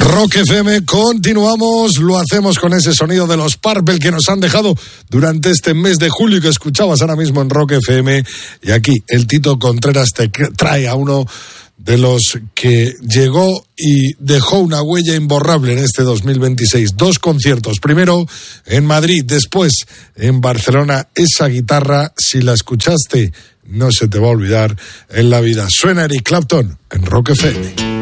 Rock FM, continuamos, lo hacemos con ese sonido de los Purple que nos han dejado durante este mes de julio y que escuchabas ahora mismo en Rock FM. Y aquí el Tito Contreras te trae a uno de los que llegó y dejó una huella imborrable en este 2026. 2 conciertos, primero en Madrid, después en Barcelona. Esa guitarra, si la escuchaste, no se te va a olvidar en la vida. Suena Eric Clapton en Rock FM.